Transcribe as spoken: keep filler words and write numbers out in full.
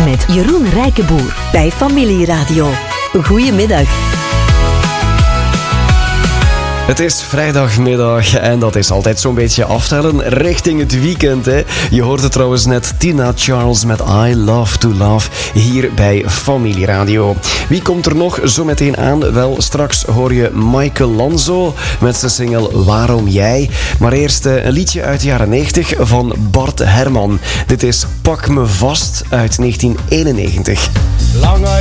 met Jeroen Rijkenboer bij Familieradio. Goedemiddag. Het is vrijdagmiddag en dat is altijd zo'n beetje aftellen richting het weekend. Hè. Je hoorde trouwens net Tina Charles met I Love to Love hier bij Familieradio. Wie komt er nog zo meteen aan? Wel, straks hoor je Michael Lanzo met zijn single Waarom Jij. Maar eerst een liedje uit de jaren negentig van Bart Herman. Dit is Pak me vast uit negentien eenennegentig. Lang